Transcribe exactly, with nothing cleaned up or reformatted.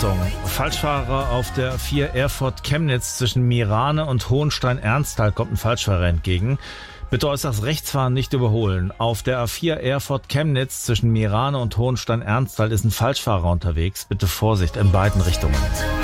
Achtung, Falschfahrer auf der A vier Erfurt Chemnitz zwischen Mirane und Hohenstein-Ernsthal kommt ein Falschfahrer entgegen. Bitte äußerst rechts fahren, nicht überholen. Auf der A vier Erfurt Chemnitz zwischen Mirane und Hohenstein-Ernsthal ist ein Falschfahrer unterwegs. Bitte Vorsicht in beiden Richtungen.